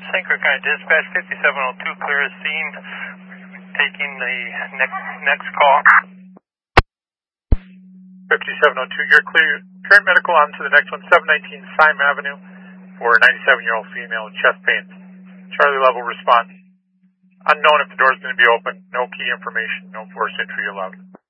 St. Clair County Dispatch 5702, clear as scene. Taking the next call. 5702, you're clear. Current medical on to the next one, 719 Syme Avenue for a 97-year-old female with chest pains. Charlie level response. Unknown if the door is going to be open. No key information. No forced entry allowed.